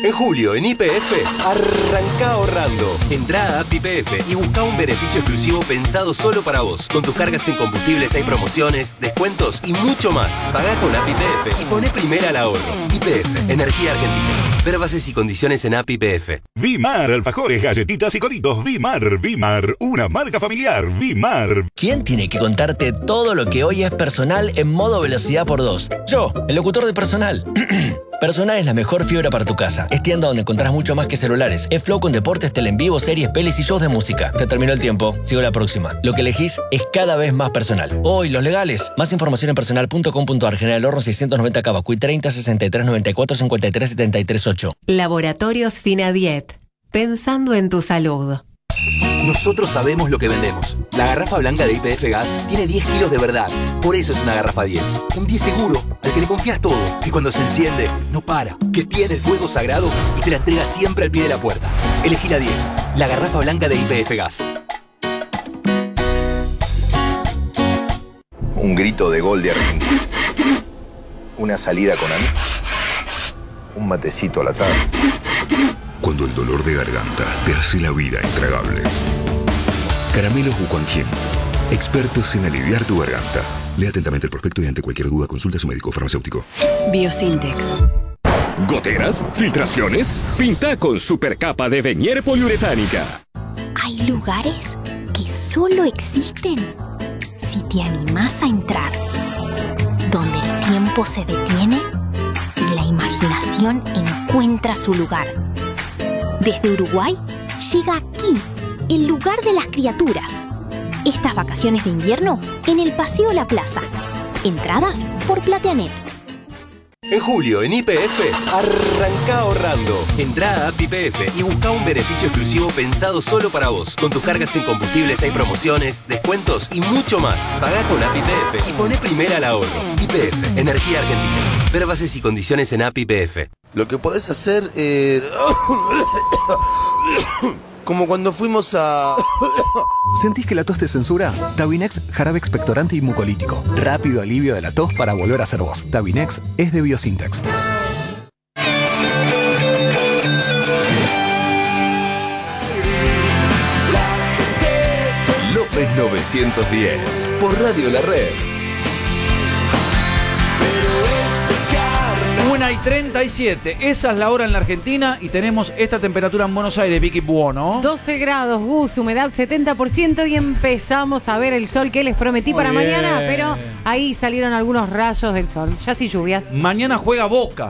En julio, en YPF, arrancá ahorrando. Entrá a App YPF y buscá un beneficio exclusivo pensado solo para vos. Con tus cargas en combustibles hay promociones, descuentos y mucho más. Pagá con App YPF y poné primera al ahorro. YPF, Energía Argentina. Ver bases y condiciones en App YPF. Vimar, alfajores, galletitas y coritos. Vimar, una marca familiar. Vimar. ¿Quién tiene que contarte todo lo que hoy es Personal en modo velocidad por 2? Yo, el locutor de Personal. Personal es la mejor fibra para tu casa. Es tienda donde encontrás mucho más que celulares. Es Flow con deportes, tele en vivo, series, pelis y shows de música. Se terminó el tiempo. Sigo la próxima. Lo que elegís es cada vez más Personal. Hoy, los legales. Más información en personal.com.ar. General Horno 690 Cavacuy 30 63 94 53 73 8. Laboratorios Finadiet. Pensando en tu salud. Nosotros sabemos lo que vendemos. La garrafa blanca de YPF Gas tiene 10 kilos de verdad. Por eso es una garrafa 10. Un 10 seguro, al que le confías todo. Que cuando se enciende, no para. Que tiene el fuego sagrado y te la entrega siempre al pie de la puerta. Elegí la 10. La garrafa blanca de YPF Gas. Un grito de gol de Argentina. Una salida con amigos. Un matecito a la tarde. Cuando el dolor de garganta te hace la vida intragable. Caramelos Wuquanjin. Expertos en aliviar tu garganta. Lea atentamente el prospecto y ante cualquier duda consulta a su médico farmacéutico. Biosintex. ¿Goteras? ¿Filtraciones? Pinta con supercapa de Venier poliuretánica. Hay lugares que solo existen si te animás a entrar. Donde el tiempo se detiene y la imaginación encuentra su lugar. Desde Uruguay llega aquí, el lugar de las criaturas. Estas vacaciones de invierno en el Paseo La Plaza. Entradas por Plateanet. En julio, en YPF, arrancá ahorrando. Entrá a App YPF y buscá un beneficio exclusivo pensado solo para vos. Con tus cargas en combustibles hay promociones, descuentos y mucho más. Pagá con App YPF y poné primera al ahorro. YPF, Energía Argentina. Ver bases y condiciones en App YPF. Lo que podés hacer como cuando fuimos a... ¿Sentís que la tos te censura? Tabinex, jarabe expectorante y mucolítico. Rápido alivio de la tos para volver a ser vos. Tabinex es de Biosintex. López 910. Por Radio La Red. 1:37, esa es la hora en la Argentina y tenemos esta temperatura en Buenos Aires, Vicky Buono. 12 grados, Gus, humedad 70% y empezamos a ver el sol que les prometí para mañana, pero ahí salieron algunos rayos del sol, ya sin lluvias. Mañana juega Boca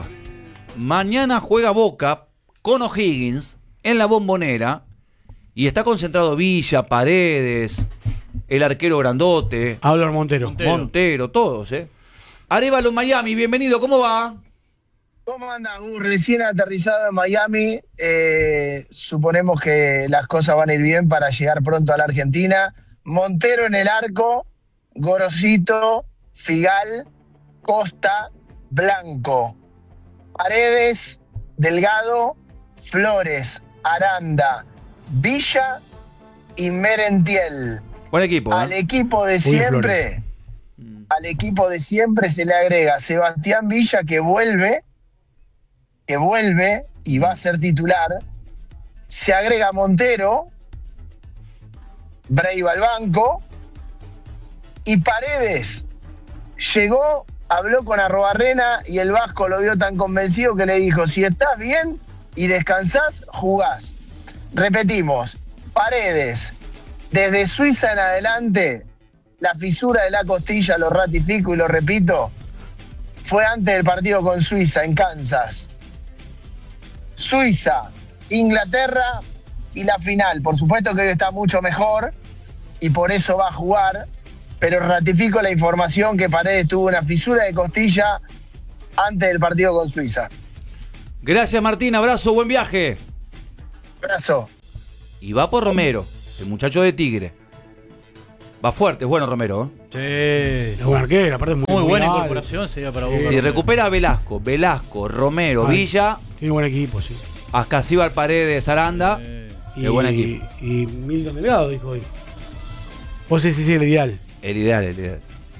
con O'Higgins en la Bombonera y está concentrado Villa, Paredes, el arquero grandote. Hablar Montero, todos, Arévalo Miami, bienvenido, ¿cómo va? ¿Cómo anda, Gus? Recién aterrizado en Miami. Suponemos que las cosas van a ir bien para llegar pronto a la Argentina. Montero en el arco, Gorosito, Figal, Costa, Blanco, Paredes, Delgado, Flores, Aranda, Villa y Merentiel. Buen equipo. Al equipo de siempre, se le agrega Sebastián Villa, que vuelve y va a ser titular. Se agrega Montero, Braiba al banco, y Paredes llegó, habló con Arrobarrena y el Vasco lo vio tan convencido que le dijo: si estás bien y descansás, jugás. Repetimos, Paredes, desde Suiza en adelante, la fisura de la costilla, lo ratifico y lo repito, fue antes del partido con Suiza en Kansas. Suiza, Inglaterra y la final. Por supuesto que hoy está mucho mejor y por eso va a jugar, pero ratifico la información que Paredes tuvo una fisura de costilla antes del partido con Suiza. Gracias, Martín, abrazo, buen viaje. Abrazo. Y va por Romero, el muchacho de Tigre. Va fuerte, es bueno Romero, Sí, es buen arquero, aparte muy buena incorporación sería para vos. Si recupera a Velasco, Romero, Villa. Tiene buen equipo, sí. Ascasíbar, Paredes, Aranda. Y buen equipo. Y Milton Delgado, dijo hoy. Vos sí, el ideal. El ideal.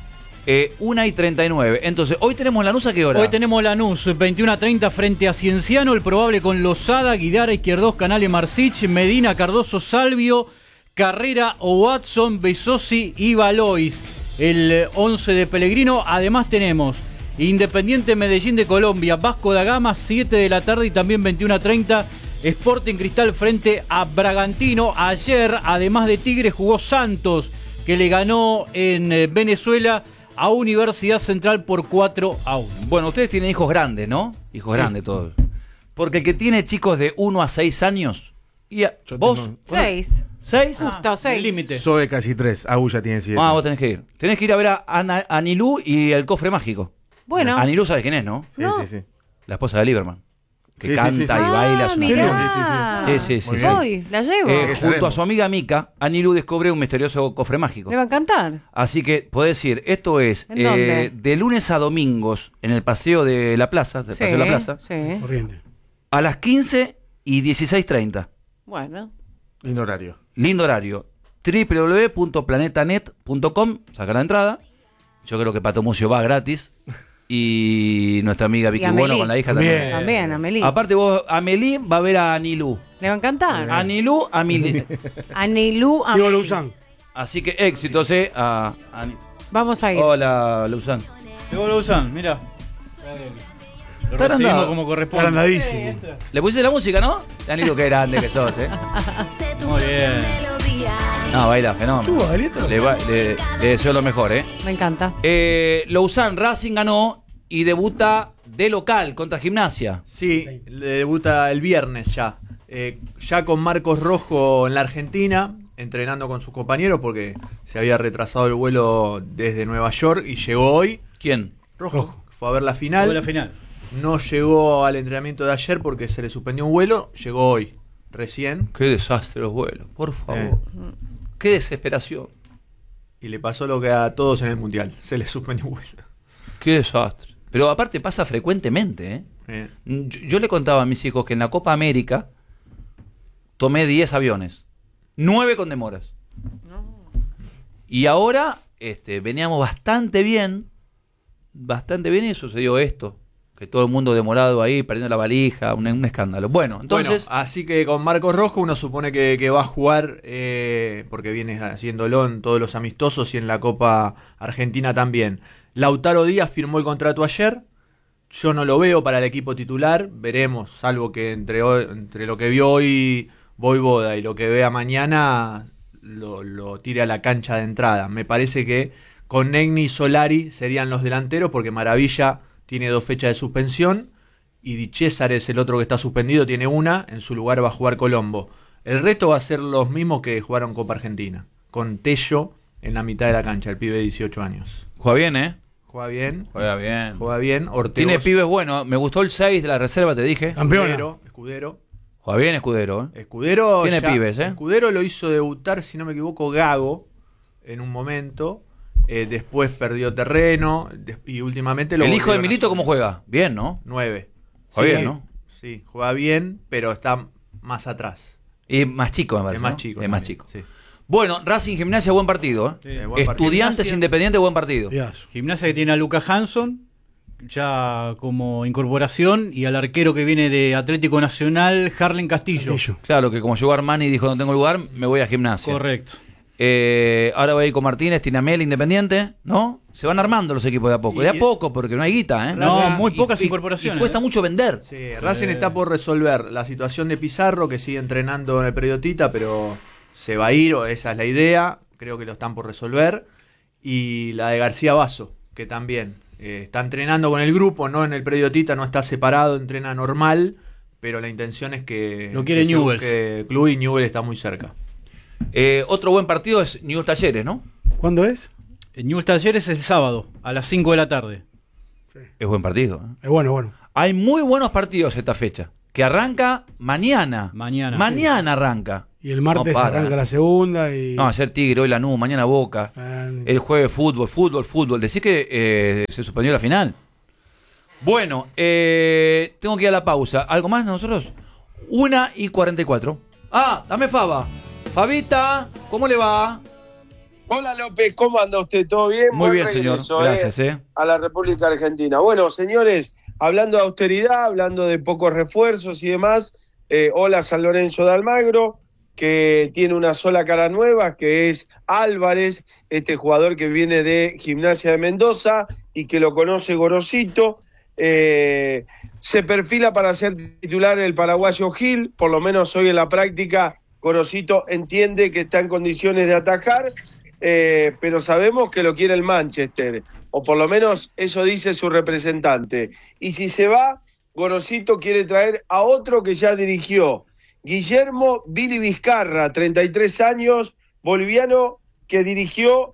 1:39. Entonces, hoy tenemos Lanús, ¿a qué hora? Hoy tenemos Lanús, 21:30 frente a Cienciano, el probable con Lozada, Guidara, Izquierdos, Canale, Marcich, Medina, Cardoso, Salvio, Carrera, Watson, Besosi y Valois. El 11 de Pellegrino. Además tenemos Independiente Medellín de Colombia, Vasco da Gama, 7 de la tarde y también 21:30. Sporting Cristal frente a Bragantino. Ayer, además de Tigre, jugó Santos, que le ganó en Venezuela a Universidad Central por 4-1. Bueno, ustedes tienen hijos grandes, ¿no? Hijos grandes todos. Porque el que tiene chicos de 1 a 6 años... ¿Vos? 6. ¿6? Justo, 6. Límite. Soy casi 3. Agus ya tiene 7. Ah, vos tenés que ir. Tenés que ir a ver a Anilú y el cofre mágico. Bueno. Anilú, ¿sabes quién es, no? Sí, No. sí. La esposa de Lieberman. Que Sí, canta sí, sí. y baila. Es una mirá. locura. Sí. Muy bien. Voy, la llevo. Junto a su amiga Mika, Anilú descubre un misterioso cofre mágico. Me va a encantar. Así que podés ir. Esto es ¿En dónde? de lunes a domingos en el paseo de la plaza, Paseo de la Plaza, Sí. Corriente. a las 15 y 16:30. Bueno. Lindo horario. Lindo horario. www.planetanet.com. Saca la entrada. Yo creo que Pato Mucio va gratis. Y nuestra amiga Vicky Amelie. Bueno con la hija también. También, Amelie. Aparte vos, Amelie va a ver a Anilú. Le va a encantar. Anilú, Amelie. Anilú, Digo Luzán. Así que éxitos, a Vamos a ir. Hola, Luzán. Llegó Luzán, mira. Lo Está recibimos agrandado. como corresponde. Agrandadísimo. Le pusiste la música, ¿no? Anilú, qué grande que sos, Muy bien. No, baila, fenómeno. Le deseo lo mejor, Me encanta. Luzán, Racing ganó y debuta de local contra Gimnasia. Sí, le debuta el viernes ya. Ya con Marcos Rojo en la Argentina, entrenando con sus compañeros porque se había retrasado el vuelo desde Nueva York y llegó hoy. ¿Quién? Rojo. Fue a ver la final. Fue la final. No llegó al entrenamiento de ayer porque se le suspendió un vuelo. Llegó hoy, recién. Qué desastre los vuelos, por favor. Qué desesperación. Y le pasó lo que a todos en el Mundial. Se le suspendió un vuelo. Qué desastre. Pero aparte pasa frecuentemente, Yo le contaba a mis hijos que en la Copa América tomé 10 aviones. 9 con demoras. Y ahora veníamos bastante bien y sucedió esto. Que todo el mundo demorado ahí, perdiendo la valija, un escándalo. Bueno, entonces... Bueno, así que con Marcos Rojo uno supone que va a jugar, porque viene haciéndolo en todos los amistosos y en la Copa Argentina también. Lautaro Díaz firmó el contrato ayer. Yo no lo veo para el equipo titular. Veremos, salvo que entre lo que vio hoy Voivoda y lo que vea mañana lo tire a la cancha de entrada. Me parece que con Negni y Solari serían los delanteros, porque Maravilla tiene 2 fechas de suspensión y Di César es el otro que está suspendido, tiene 1, en su lugar va a jugar Colombo. El resto va a ser los mismos que jugaron Copa Argentina, con Tello en la mitad de la cancha, el pibe de 18 años. Juega bien, Juega bien. Juega bien. Ortegos. Tiene pibes buenos. Me gustó el 6 de la reserva, te dije. Escudero. Juega bien Escudero, Escudero tiene ya, pibes, Escudero lo hizo debutar, si no me equivoco, Gago, en un momento. Después perdió terreno y últimamente lo El hijo de volvieron a Milito, subir. ¿cómo juega? Bien, ¿no? 9. Juega bien, ¿no? Sí, juega bien, pero está más atrás. Y más chico, me parece. Es más ¿no? chico. Es más también, chico. sí. Bueno, Racing Gimnasia, buen partido. Sí, buen partido. Estudiantes Gimnasia. Independiente, buen partido. Gimnasia que tiene a Lucas Hanson, ya como incorporación, y al arquero que viene de Atlético Nacional, Harlen Castillo. Claro, que como llegó Armani y dijo no tengo lugar, me voy a Gimnasia. Correcto. Ahora voy a ir con Martínez, Tinamel, Independiente, ¿no? Se van armando los equipos de a poco. De a poco, porque no hay guita, No, muy pocas incorporaciones. Y cuesta mucho vender. Sí, Racing está por resolver la situación de Pizarro, que sigue entrenando en el Periodita, pero se va a ir, o esa es la idea. Creo que lo están por resolver. Y la de García Basso, que también está entrenando con el grupo, no en el Periodita, no está separado, entrena normal, pero la intención es que lo quiere que se Newell's. busque el club, y Newell's está muy cerca. Otro buen partido es Newell's Talleres, ¿no? ¿Cuándo es? Newell's Talleres es el sábado, a las 5 de la tarde. Es buen partido. Es bueno. Hay muy buenos partidos esta fecha, que arranca mañana. Mañana arranca. Y el martes No para. arranca la segunda y... No, ayer Tigre, hoy Lanús, mañana Boca. El jueves fútbol. Decís que se suspendió la final. Bueno, tengo que ir a la pausa. ¿Algo más nosotros? 1:44. Ah, dame Faba. Fabita, ¿cómo le va? Hola López, ¿cómo anda usted? ¿Todo bien? Muy Buen bien, señor. regreso, Gracias, a la República Argentina. Bueno, señores, hablando de austeridad, hablando de pocos refuerzos y demás, hola San Lorenzo de Almagro, que tiene una sola cara nueva, que es Álvarez, este jugador que viene de Gimnasia de Mendoza y que lo conoce Gorosito. Se perfila para ser titular el paraguayo Gil, por lo menos hoy en la práctica Gorosito entiende que está en condiciones de atajar, pero sabemos que lo quiere el Manchester, o por lo menos eso dice su representante. Y si se va, Gorosito quiere traer a otro que ya dirigió, Guillermo Billy Vizcarra, 33 años, boliviano, que dirigió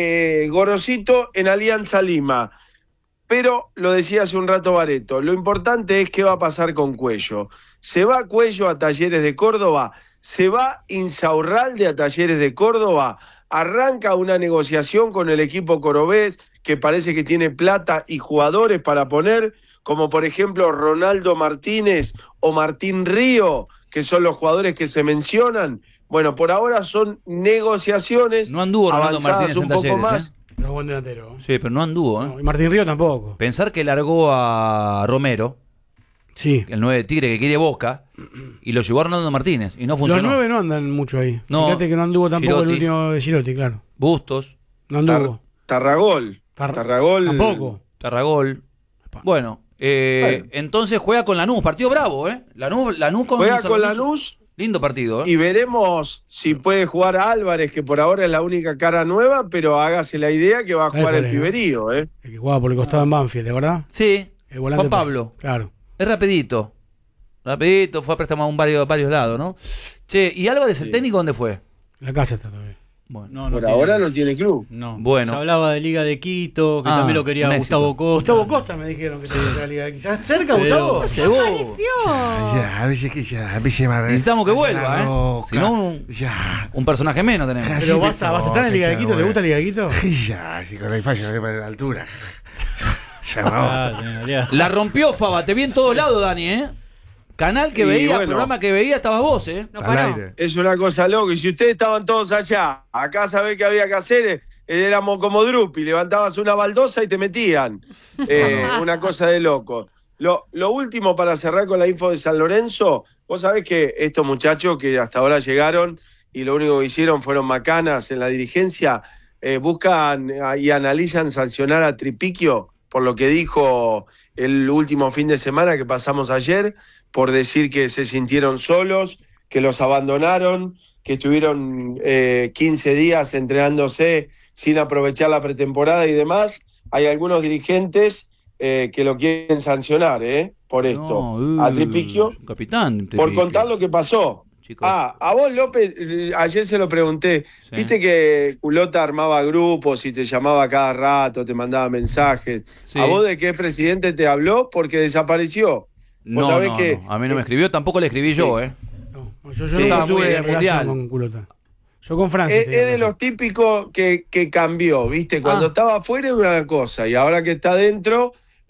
Gorosito en Alianza Lima. Pero lo decía hace un rato Bareto, lo importante es qué va a pasar con Cuello. ¿Se va Cuello a Talleres de Córdoba? ¿Se va Insaurralde a Talleres de Córdoba? ¿Arranca una negociación con el equipo cordobés que parece que tiene plata y jugadores para poner, como por ejemplo Ronaldo Martínez o Martín Río, que son los jugadores que se mencionan? Bueno, por ahora son negociaciones. No anduvo Ronaldo Martínez un en poco Talleres, más. Pero buen delantero. Sí, pero no anduvo, No, y Martín Río tampoco. Pensar que largó a Romero, sí, el 9 de Tigre que quiere Boca, y lo llevó a Ronaldo Martínez, y no funcionó. Los 9 no andan mucho ahí. No, Fíjate que no anduvo tampoco Girotti. el último de Girotti, claro. Bustos. No anduvo. Tarragol. Tarragol. Tampoco. Tarragol. Bueno, entonces juega con Lanús, partido bravo, ¿eh? Lanús con Juega San con Lorenzo. Lanús. Lindo partido, ¿eh? Y veremos si puede jugar a Álvarez, que por ahora es la única cara nueva, pero hágase la idea que va a jugar el Piberío, ¿eh? El que jugaba por el costado en Banfield, ¿de verdad? Sí, el volante Juan Pablo. Claro. Es rapidito. Rapidito, fue a préstamo a varios lados, ¿no? Che, ¿y Álvarez, el técnico, dónde fue? La casa está todavía. Bueno, por ahora no tiene club. No. Bueno. Se hablaba de Liga de Quito, que también lo quería un Gustavo éxito. Costa. Gustavo Costa me dijeron que tenía la Liga de Quito. ¿Estás cerca, Pero- Gustavo? Ya, a veces que ya, a veces me Necesitamos que vuelva, ¿eh? loca. Si no, un personaje menos tenemos. Pero vas a estar en Liga de Quito, ¿te gusta Liga de Quito? Ya, si con la falla de la altura. Ya, Ah, La rompió Faba, te vi en todos lados, Dani, ¿eh? Canal que Y veía, bueno. programa que veía, estabas vos, ¿eh? No paró. Es una cosa loca. Y si ustedes estaban todos allá, acá sabés que había que hacer, éramos como Drupi, levantabas una baldosa y te metían. Una cosa de loco. Lo último para cerrar con la info de San Lorenzo, vos sabés que estos muchachos que hasta ahora llegaron y lo único que hicieron fueron macanas en la dirigencia, buscan y analizan sancionar a Tripiquio por lo que dijo el último fin de semana que pasamos ayer, por decir que se sintieron solos, que los abandonaron, que estuvieron 15 días entrenándose sin aprovechar la pretemporada y demás. Hay algunos dirigentes que lo quieren sancionar por esto. A Tripiquio, Capitán. por contar lo que pasó. Chicos. A vos, López, ayer se lo pregunté. Sí. Viste que Culota armaba grupos y te llamaba cada rato, te mandaba mensajes. Sí. ¿A vos de qué presidente te habló? Porque desapareció. No, Vos sabés no, que, no. A mí no me escribió, tampoco le escribí yo, ¿eh? Yo Sí, no estaba muy tuve en el relación Mundial. con Culota. Yo con Francia. es de los típicos que cambió, ¿viste? Cuando estaba afuera era una cosa y ahora que está dentro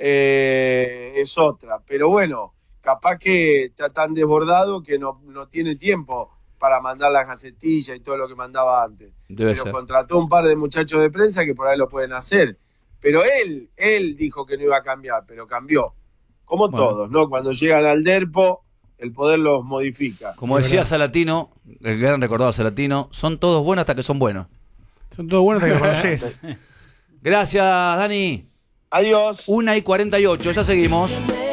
es otra. Pero bueno, capaz que está tan desbordado que no tiene tiempo para mandar la gacetilla y todo lo que mandaba antes. Debe Pero ser. contrató un par de muchachos de prensa que por ahí lo pueden hacer. Pero él dijo que no iba a cambiar, pero cambió. Como Bueno. todos, ¿no? Cuando llegan al DERPO, el poder los modifica. Como decía Salatino, el gran recordado Salatino, son todos buenos hasta que son buenos. Son todos buenos hasta que los conoces. Gracias, Dani. Adiós. 1:48, ya seguimos.